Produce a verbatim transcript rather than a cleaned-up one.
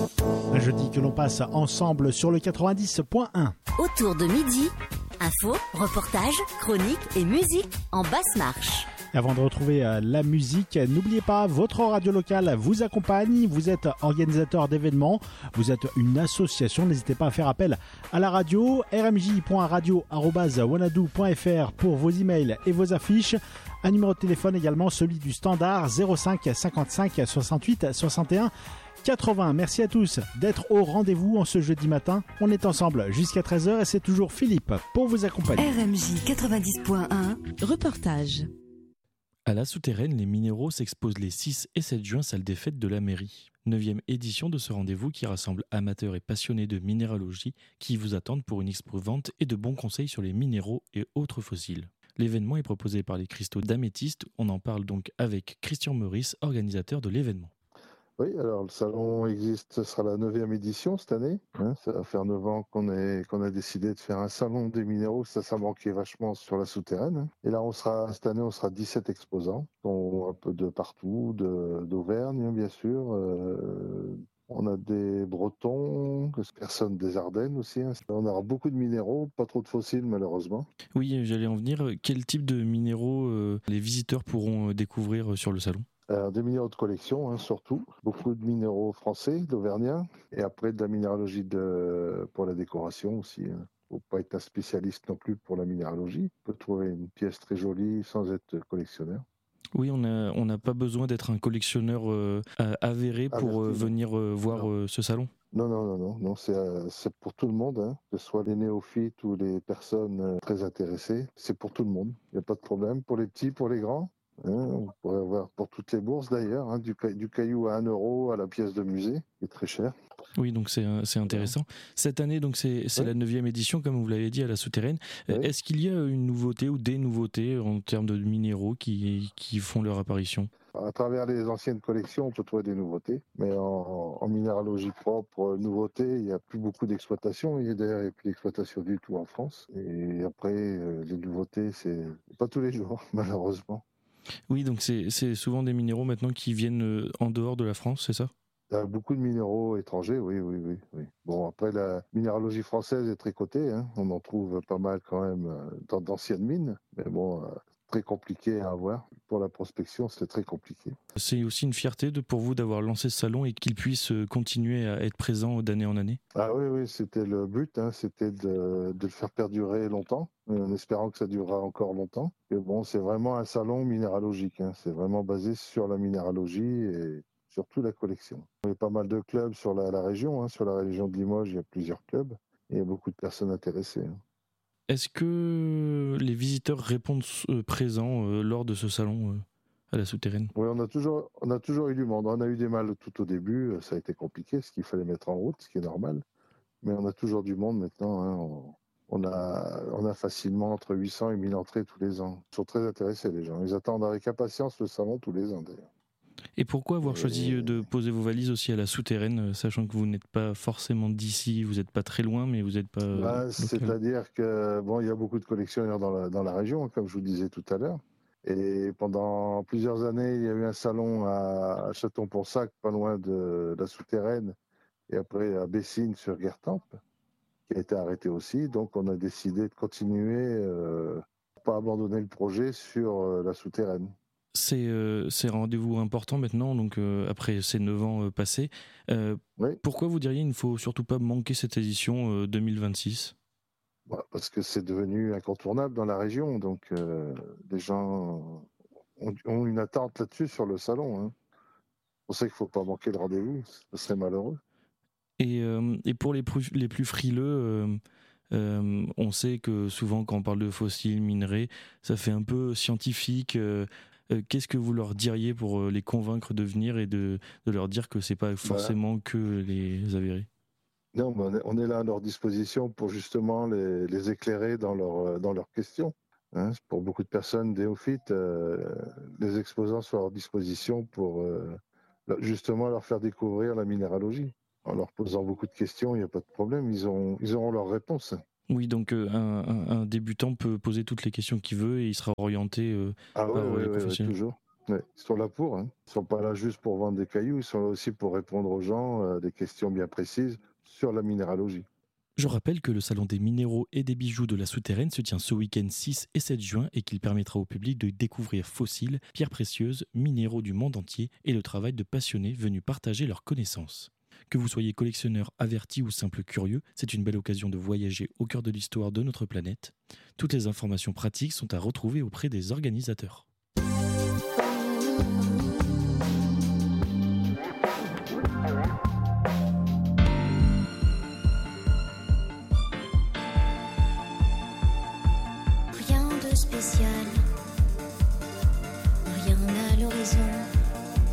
Un jeudi que l'on passe ensemble sur le quatre-vingt-dix point un. Autour de midi, infos, reportages, chroniques et musique en basse marche. Et avant de retrouver la musique, n'oubliez pas, votre radio locale vous accompagne. Vous êtes organisateur d'événements, vous êtes une association. N'hésitez pas à faire appel à la radio. r m j point radio arobase wanadoo point f r pour vos emails et vos affiches. Un numéro de téléphone également, celui du standard zéro cinq cinquante-cinq soixante-huit soixante et un quatre-vingts. Merci à tous d'être au rendez-vous en ce jeudi matin. On est ensemble jusqu'à treize heures et c'est toujours Philippe pour vous accompagner. R M J quatre-vingt-dix point un, reportage. À la Souterraine, les minéraux s'exposent les six et sept juin, salle des fêtes de la mairie. Neuvième édition de ce rendez-vous qui rassemble amateurs et passionnés de minéralogie qui vous attendent pour une expo-vente et de bons conseils sur les minéraux et autres fossiles. L'événement est proposé par les cristaux d'améthyste. On en parle donc avec Christian Meurice, organisateur de l'événement. Oui, alors le salon existe, ce sera la neuvième édition cette année. Hein, ça va faire neuf ans qu'on est, qu'on a décidé de faire un salon des minéraux, ça, ça manquait vachement sur la Souterraine. Hein. Et là, on sera, cette année, on sera dix-sept exposants, dont un peu de partout, de, d'Auvergne, bien sûr. Euh, on a des Bretons, personnes des Ardennes aussi. Hein. On aura beaucoup de minéraux, pas trop de fossiles malheureusement. Oui, j'allais en venir. Quel type de minéraux euh, les visiteurs pourront découvrir sur le salon ? Alors, des minéraux de collection, hein, surtout. Beaucoup de minéraux français, d'Auvergnat. Et après, de la minéralogie de... pour la décoration aussi. Il hein. ne faut pas être un spécialiste non plus pour la minéralogie. On peut trouver une pièce très jolie sans être collectionneur. Oui, on n'a on n'a pas besoin d'être un collectionneur euh, avéré pour euh, venir euh, voir euh, ce salon. Non, non, non, non, non c'est, euh, c'est pour tout le monde, hein, que ce soit les néophytes ou les personnes euh, très intéressées. C'est pour tout le monde. Il n'y a pas de problème. Pour les petits, pour les grands. Hein, on pourrait avoir pour toutes les bourses d'ailleurs, hein, du, du caillou à un euro à la pièce de musée, qui est très cher. Oui, donc c'est, c'est intéressant. Cette année, donc c'est, c'est oui. la neuvième édition, comme vous l'avez dit, à la Souterraine. Oui. Est-ce qu'il y a une nouveauté ou des nouveautés en termes de minéraux qui, qui font leur apparition ? À travers les anciennes collections, on peut trouver des nouveautés, mais en, en minéralogie propre, nouveauté, il n'y a plus beaucoup d'exploitation. Il y a d'ailleurs il n'y a plus d'exploitation du tout en France. Et après, les nouveautés, c'est pas tous les jours, malheureusement. Oui, donc c'est, c'est souvent des minéraux maintenant qui viennent en dehors de la France, c'est ça ? Il y a beaucoup de minéraux étrangers, oui, oui, oui, oui. Bon, après, la minéralogie française est très cotée, hein. On en trouve pas mal quand même dans d'anciennes mines, mais bon, euh, très compliqué à avoir. Pour la prospection, c'est très compliqué. C'est aussi une fierté de, pour vous d'avoir lancé ce salon et qu'il puisse continuer à être présent d'année en année ? Ah oui, oui, c'était le but, hein, c'était de, de le faire perdurer longtemps, en espérant que ça durera encore longtemps. Et bon, c'est vraiment un salon minéralogique, hein. C'est vraiment basé sur la minéralogie et surtout la collection. Il y a pas mal de clubs sur la, la région, hein. Sur la région de Limoges, il y a plusieurs clubs et il y a beaucoup de personnes intéressées. Hein. Est-ce que les visiteurs répondent euh, présents euh, lors de ce salon euh, à la Souterraine ? Oui, on a, toujours, on a toujours eu du monde. On a eu des mal tout au début, ça a été compliqué, ce qu'il fallait mettre en route, ce qui est normal. Mais on a toujours du monde maintenant. Hein. On, on, a, on a facilement entre huit cents et mille entrées tous les ans. Ils sont très intéressés, les gens. Ils attendent avec impatience le salon tous les ans, d'ailleurs. Et pourquoi avoir et... choisi de poser vos valises aussi à la Souterraine, sachant que vous n'êtes pas forcément d'ici, vous n'êtes pas très loin, mais vous n'êtes pas... Bah, c'est-à-dire que bon, il y a beaucoup de collectionneurs dans la, dans la région, comme je vous disais tout à l'heure. Et pendant plusieurs années, il y a eu un salon à Châton-Ponsac, pas loin de la Souterraine, et après à Bessines sur Guertempe, qui a été arrêté aussi. Donc on a décidé de continuer, euh, pas abandonner le projet sur euh, la Souterraine. C'est, euh, c'est un rendez-vous important maintenant, donc euh, après ces neuf ans euh, passés. Euh, oui. Pourquoi vous diriez qu'il ne faut surtout pas manquer cette édition euh, deux mille vingt-six ? Bah, parce que c'est devenu incontournable dans la région, donc euh, les gens ont, ont une attente là-dessus sur le salon. Hein. On sait qu'il ne faut pas manquer le rendez-vous, ce serait malheureux. Et, euh, et pour les plus, les plus frileux, euh, euh, on sait que souvent quand on parle de fossiles, minerais, ça fait un peu scientifique. Euh, euh, qu'est-ce que vous leur diriez pour les convaincre de venir et de, de leur dire que ce n'est pas forcément bah, que les avérés ? Non, mais on est là à leur disposition pour justement les, les éclairer dans, leur, dans leurs questions. Hein, pour beaucoup de personnes néophytes, euh, les exposants sont à leur disposition pour euh, justement leur faire découvrir la minéralogie. En leur posant beaucoup de questions, il n'y a pas de problème, ils, ont, ils auront leurs réponses. Oui, donc euh, un, un, un débutant peut poser toutes les questions qu'il veut et il sera orienté euh, ah, par oui, les oui, professionnels. Oui, toujours. Ouais, ils sont là pour. Hein. Ils ne sont pas là juste pour vendre des cailloux, ils sont là aussi pour répondre aux gens à des questions bien précises sur la minéralogie. Je rappelle que le Salon des minéraux et des bijoux de la Souterraine se tient ce week-end six et sept juin et qu'il permettra au public de découvrir fossiles, pierres précieuses, minéraux du monde entier et le travail de passionnés venus partager leurs connaissances. Que vous soyez collectionneur averti ou simple curieux, c'est une belle occasion de voyager au cœur de l'histoire de notre planète. Toutes les informations pratiques sont à retrouver auprès des organisateurs.